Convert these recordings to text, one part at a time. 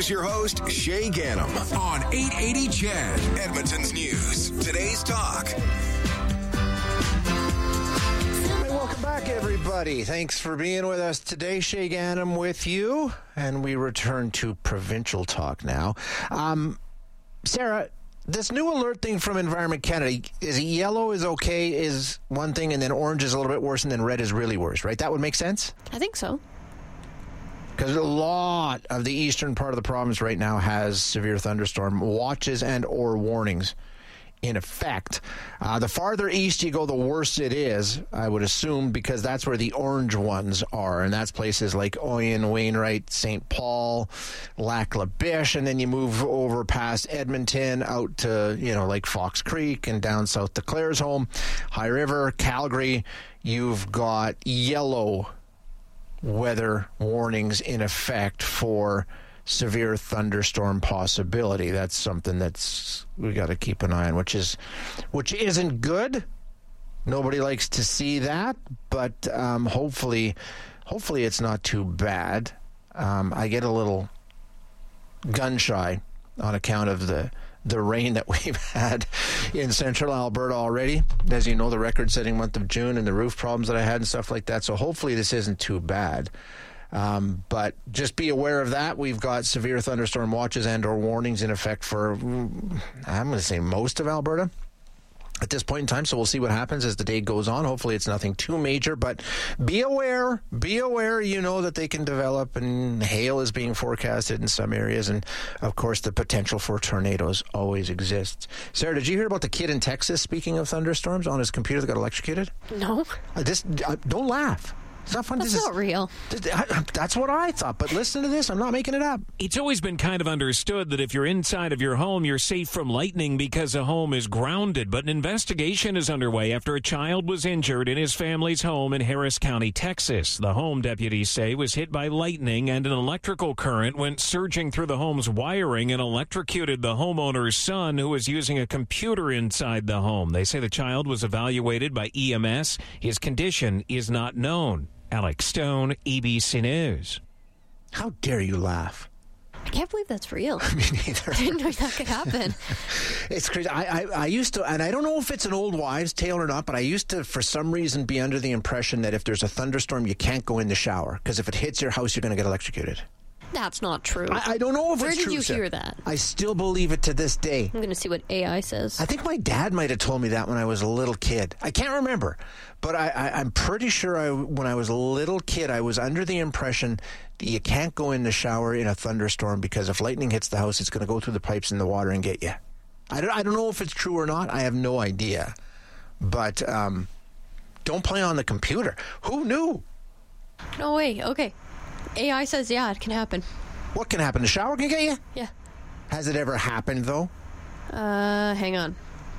Here's your host, Shay Ganem, on 880 CHED, Edmonton's News. Today's Talk. Welcome back, everybody. Thanks for being with us today. Shay Ganem with you, and we return to provincial talk now. Sarah, this new alert thing from Environment Canada, is yellow is okay is one thing, and then orange is a little bit worse, and then red is really worse, right? That would make sense? I think so. Because a lot of the eastern part of the province right now has severe thunderstorm watches and or warnings in effect. The farther east you go, the worse it is, I would assume, because that's where the orange ones are, and that's places like Oyen, Wainwright, St. Paul, Lac La Biche, and then you move over past Edmonton out to, like Fox Creek and down south to Claresholm, High River, Calgary. You've got yellow weather warnings in effect for severe thunderstorm possibility. That's something we got to keep an eye on, which isn't good. Nobody likes to see that, but hopefully it's not too bad. I get a little gun shy on account of the rain that we've had in central Alberta already. As you know, the record-setting month of June and the roof problems that I had and stuff like that. So hopefully this isn't too bad. But just be aware of that. We've got severe thunderstorm watches and or warnings in effect for, I'm going to say, most of Alberta at this point in time. So we'll see what happens as the day goes on. Hopefully it's nothing too major, but be aware, that they can develop, and hail is being forecasted in some areas. And of course, the potential for tornadoes always exists. Sarah, did you hear about the kid in Texas, speaking of thunderstorms, on his computer that got electrocuted? No. Don't laugh. It's not fun. That's not real. That's what I thought. But listen to this. I'm not making it up. It's always been kind of understood that if you're inside of your home, you're safe from lightning because a home is grounded. But an investigation is underway after a child was injured in his family's home in Harris County, Texas. The home, deputies say, was hit by lightning, and an electrical current went surging through the home's wiring and electrocuted the homeowner's son, who was using a computer inside the home. They say the child was evaluated by EMS. His condition is not known. Alex Stone, EBC News. How dare you laugh? I can't believe that's real. Me neither. I didn't know that could happen. It's crazy. I used to, and I don't know if it's an old wives' tale or not, but I used to, for some reason, be under the impression that if there's a thunderstorm, you can't go in the shower, because if it hits your house, you're going to get electrocuted. That's not true. I don't know if Where it's true. Where did you hear that? I still believe it to this day. I'm going to see what AI says. I think my dad might have told me that when I was a little kid. I can't remember, but I'm pretty sure when I was a little kid, I was under the impression that you can't go in the shower in a thunderstorm because if lightning hits the house, it's going to go through the pipes in the water and get you. I don't know if it's true or not. I have no idea. But don't play on the computer. Who knew? No way. Okay. AI says, yeah, it can happen. What can happen? The shower can get you? Yeah. Has it ever happened, though? Hang on.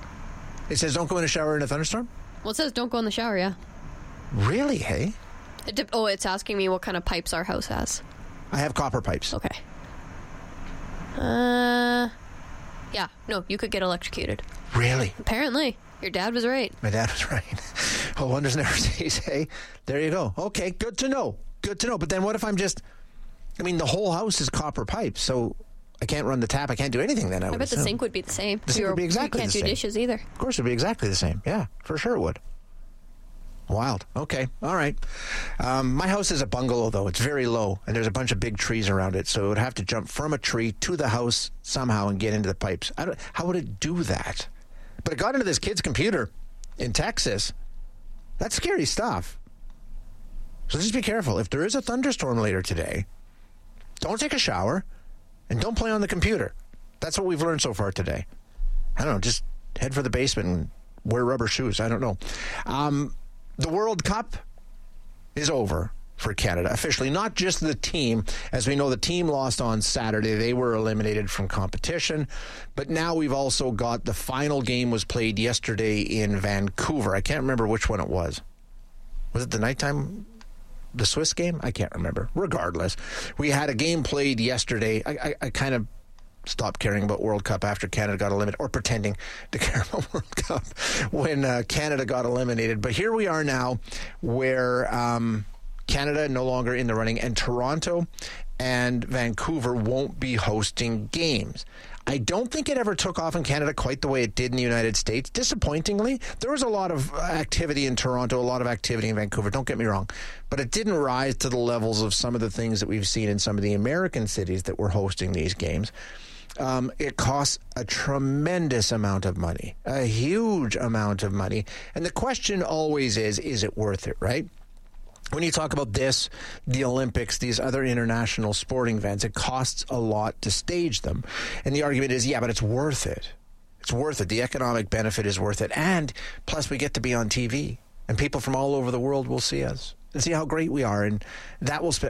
It says don't go in the shower in a thunderstorm? Well, it says don't go in the shower, yeah. Really, hey? It's asking me what kind of pipes our house has. I have copper pipes. Okay. Yeah. No, you could get electrocuted. Really? Apparently. Your dad was right. My dad was right. Oh, wonders never cease, hey? There you go. Okay, good to know. Good to know. But then what if the whole house is copper pipes, so I can't run the tap. I can't do anything then, I bet the sink would be the same. The sink would be exactly the same. You can't do dishes either. Of course it would be exactly the same. Yeah, for sure it would. Wild. Okay. All right. My house is a bungalow, though. It's very low, and there's a bunch of big trees around it, so it would have to jump from a tree to the house somehow and get into the pipes. How would it do that? But it got into this kid's computer in Texas. That's scary stuff. So just be careful. If there is a thunderstorm later today, don't take a shower and don't play on the computer. That's what we've learned so far today. I don't know, just head for the basement and wear rubber shoes. I don't know. The World Cup is over for Canada officially. Not just the team. As we know, the team lost on Saturday. They were eliminated from competition. But now we've also got the final game was played yesterday in Vancouver. I can't remember which one it was. Was it the nighttime? The Swiss game? I can't remember. Regardless, we had a game played yesterday. I kind of stopped caring about World Cup after Canada got eliminated, or pretending to care about World Cup when Canada got eliminated. But here we are now where Canada no longer in the running, and Toronto and Vancouver won't be hosting games. I don't think it ever took off in Canada quite the way it did in the United States. Disappointingly, there was a lot of activity in Toronto, a lot of activity in Vancouver, don't get me wrong. But it didn't rise to the levels of some of the things that we've seen in some of the American cities that were hosting these games. It costs a tremendous amount of money, a huge amount of money. And the question always is it worth it, right? When you talk about this, the Olympics, these other international sporting events, it costs a lot to stage them. And the argument is, yeah, but it's worth it. It's worth it. The economic benefit is worth it. And plus we get to be on TV and people from all over the world will see us and see how great we are. And that will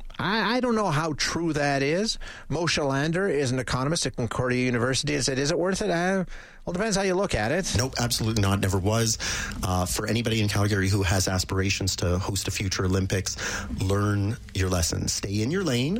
I don't know how true that is. Moshe Lander is an economist at Concordia University and said, is it worth it? Well, it depends how you look at it. Nope, absolutely not. Never was. For anybody in Calgary who has aspirations to host a future Olympics, learn your lessons. Stay in your lane,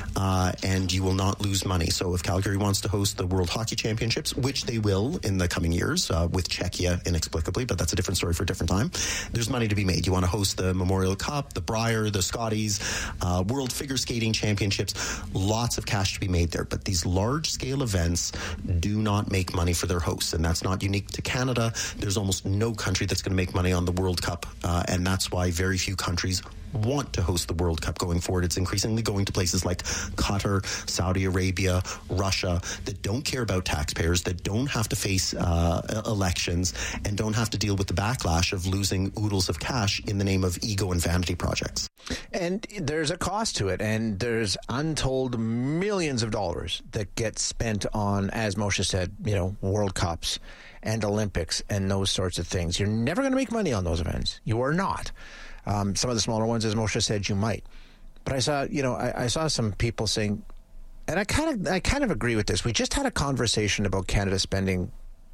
and you will not lose money. So if Calgary wants to host the World Hockey Championships, which they will in the coming years, with Czechia inexplicably, but that's a different story for a different time, there's money to be made. You want to host the Memorial Cup, the Brier, the Scotties, World Figure Skating Championships, lots of cash to be made there. But these large-scale events do not make money for their hosts. And that's not unique to Canada. There's almost no country that's going to make money on the World Cup. And that's why very few countries want to host the World Cup going forward. It's increasingly going to places like Qatar, Saudi Arabia, Russia, that don't care about taxpayers, that don't have to face elections, and don't have to deal with the backlash of losing oodles of cash in the name of ego and vanity projects. And there's a cost to it, and there's untold millions of dollars that get spent on, as Moshe said, World Cups and Olympics and those sorts of things. You're never going to make money on those events. You are not. Some of the smaller ones, as Moshe said, you might. But I saw, I saw some people saying, and I kind of agree with this. We just had a conversation about Canada spending,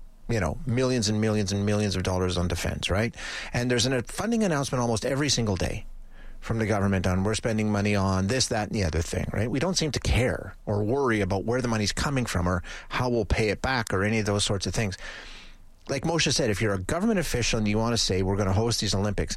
millions and millions and millions of dollars on defense, right? And there's a funding announcement almost every single day from the government on we're spending money on this, that, and the other thing, right? We don't seem to care or worry about where the money's coming from or how we'll pay it back or any of those sorts of things. Like Moshe said, if you're a government official and you want to say we're going to host these Olympics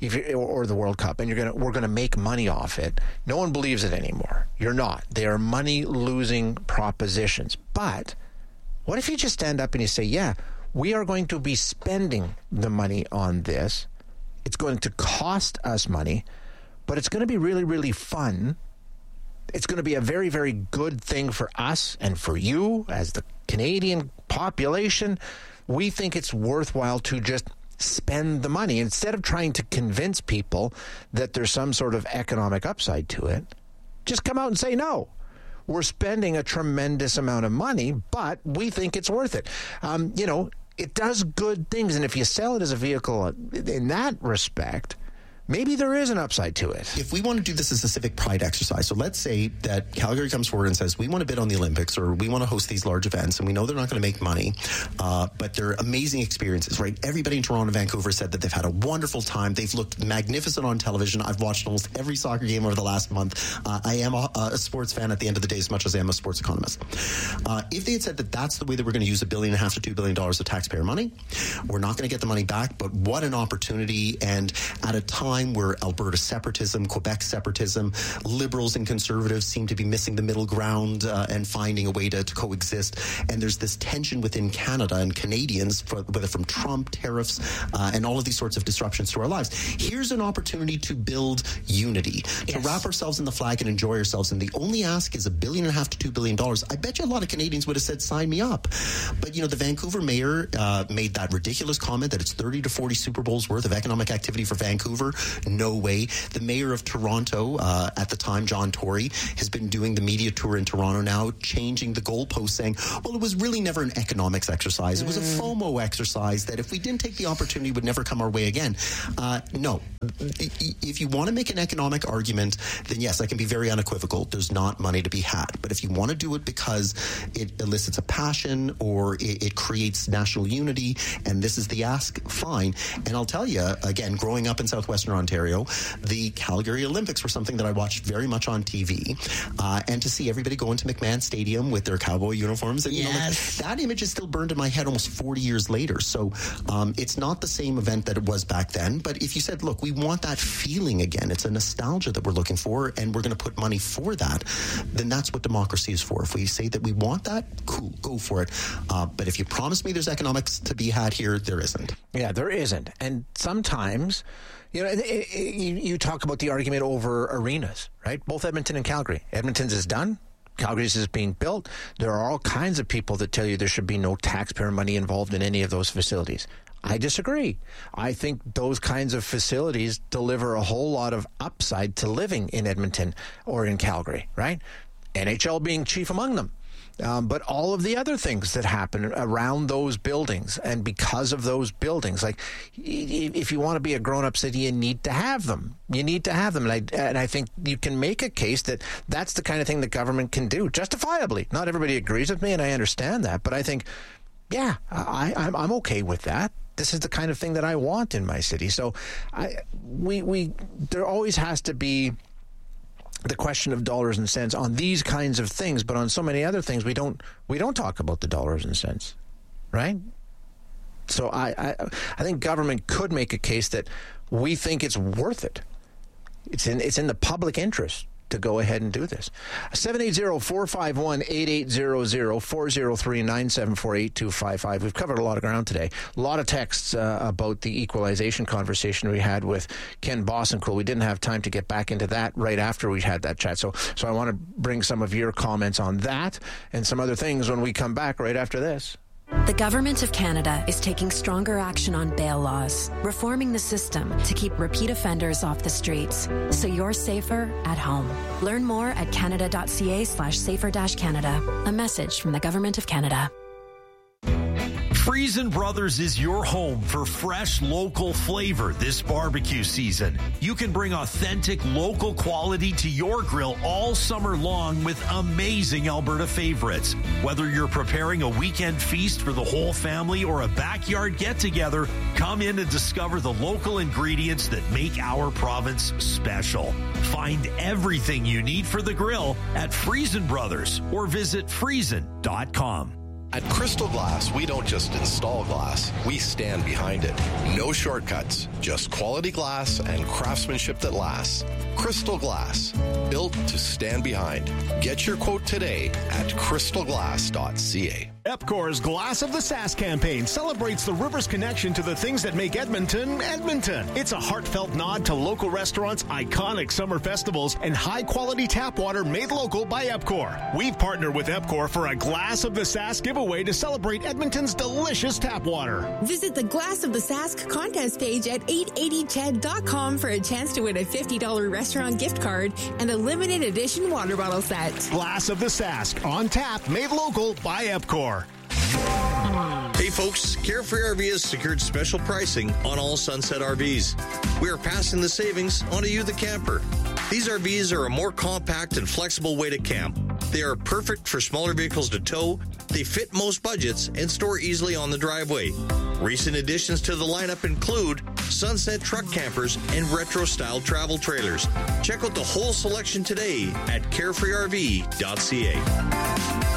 or the World Cup and we're going to make money off it, no one believes it anymore. You're not. They are money-losing propositions. But what if you just stand up and you say, yeah, we are going to be spending the money on this. It's going to cost us money, but it's going to be really, really fun. It's going to be a very, very good thing for us and for you as the Canadian population. We think it's worthwhile to just spend the money instead of trying to convince people that there's some sort of economic upside to it. Just come out and say, no, we're spending a tremendous amount of money, but we think it's worth it. It does good things. And if you sell it as a vehicle in that respect, maybe there is an upside to it. If we want to do this as a civic pride exercise, so let's say that Calgary comes forward and says, we want to bid on the Olympics or we want to host these large events, and we know they're not going to make money, but they're amazing experiences, right? Everybody in Toronto and Vancouver said that they've had a wonderful time. They've looked magnificent on television. I've watched almost every soccer game over the last month. I am a sports fan at the end of the day as much as I am a sports economist. If they had said that that's the way that we're going to use $1.5 billion to $2 billion of taxpayer money, we're not going to get the money back, but what an opportunity. And at a time where Alberta separatism, Quebec separatism, liberals and conservatives seem to be missing the middle ground and finding a way to coexist. And there's this tension within Canada and Canadians, whether from Trump, tariffs, and all of these sorts of disruptions to our lives. Here's an opportunity to build unity, to wrap ourselves in the flag and enjoy ourselves. And the only ask is $1.5 billion to $2 billion. I bet you a lot of Canadians would have said, sign me up. But, the Vancouver mayor made that ridiculous comment that it's 30 to 40 Super Bowls worth of economic activity for Vancouver. No way. The mayor of Toronto at the time, John Tory, has been doing the media tour in Toronto now, changing the goalpost, saying, well, it was really never an economics exercise. It was a FOMO exercise that if we didn't take the opportunity would never come our way again. No. If you want to make an economic argument, then yes, I can be very unequivocal. There's not money to be had. But if you want to do it because it elicits a passion or it creates national unity, and this is the ask, fine. And I'll tell you, again, growing up in southwestern Western Ontario, the Calgary Olympics were something that I watched very much on TV. And to see everybody go into McMahon Stadium with their cowboy uniforms, and that image is still burned in my head almost 40 years later. So it's not the same event that it was back then. But if you said, look, we want that feeling again, it's a nostalgia that we're looking for, and we're going to put money for that, then that's what democracy is for. If we say that we want that, cool, go for it. But if you promise me there's economics to be had here, there isn't. Yeah, there isn't. And sometimes, you talk about the argument over arenas, right? Both Edmonton and Calgary. Edmonton's is done. Calgary's is being built. There are all kinds of people that tell you there should be no taxpayer money involved in any of those facilities. I disagree. I think those kinds of facilities deliver a whole lot of upside to living in Edmonton or in Calgary, right? NHL being chief among them. But all of the other things that happen around those buildings and because of those buildings, like if you want to be a grown-up city, you need to have them. You need to have them. And I think you can make a case that that's the kind of thing the government can do, justifiably. Not everybody agrees with me, and I understand that. But I think, yeah, I'm okay with that. This is the kind of thing that I want in my city. So there always has to be the question of dollars and cents on these kinds of things, but on so many other things we don't talk about the dollars and cents, right? So I think government could make a case that we think it's worth it. It's in the public interest to go ahead and do this. 780-451-8800, 403-974-8255. We've covered a lot of ground today. A lot of texts about the equalization conversation we had with Ken Bossencool. We didn't have time to get back into that right after we had that chat. So I want to bring some of your comments on that and some other things when we come back right after this. The Government of Canada is taking stronger action on bail laws, reforming the system to keep repeat offenders off the streets, so you're safer at home. Learn more at canada.ca/safer-canada. A message from the Government of Canada. Freeze Brothers is your home for fresh local flavor this barbecue season. You can bring authentic local quality to your grill all summer long with amazing Alberta favorites. Whether you're preparing a weekend feast for the whole family or a backyard get-together, come in and discover the local ingredients that make our province special. Find everything you need for the grill at Freeze Brothers or visit friesen.com. At Crystal Glass, we don't just install glass, we stand behind it. No shortcuts, just quality glass and craftsmanship that lasts. Crystal Glass, built to stand behind. Get your quote today at crystalglass.ca. EPCOR's Glass of the Sask campaign celebrates the river's connection to the things that make Edmonton, Edmonton. It's a heartfelt nod to local restaurants, iconic summer festivals, and high-quality tap water made local by EPCOR. We've partnered with EPCOR for a Glass of the Sask giveaway to celebrate Edmonton's delicious tap water. Visit the Glass of the Sask contest page at 880ched.com for a chance to win a $50 restaurant gift card and a limited edition water bottle set. Glass of the Sask, on tap, made local by EPCOR. Hey folks, Carefree RV has secured special pricing on all Sunset RVs. We are passing the savings on to you, the camper. These RVs are a more compact and flexible way to camp. They are perfect for smaller vehicles to tow, they fit most budgets, and store easily on the driveway. Recent additions to the lineup include Sunset truck campers and retro-style travel trailers. Check out the whole selection today at carefreerv.ca.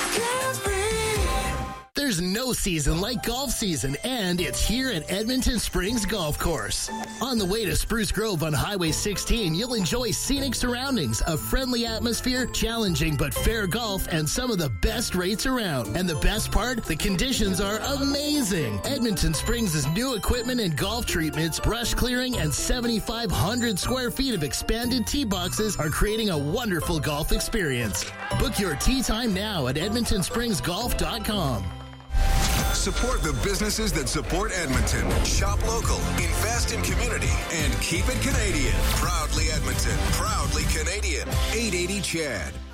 There's no season like golf season, and it's here at Edmonton Springs Golf Course. On the way to Spruce Grove on Highway 16, you'll enjoy scenic surroundings, a friendly atmosphere, challenging but fair golf, and some of the best rates around. And the best part, the conditions are amazing. Edmonton Springs' new equipment and golf treatments, brush clearing, and 7,500 square feet of expanded tee boxes are creating a wonderful golf experience. Book your tee time now at edmontonspringsgolf.com. Support the businesses that support Edmonton. Shop local, invest in community, and keep it Canadian. Proudly Edmonton, proudly Canadian. 880 CHED.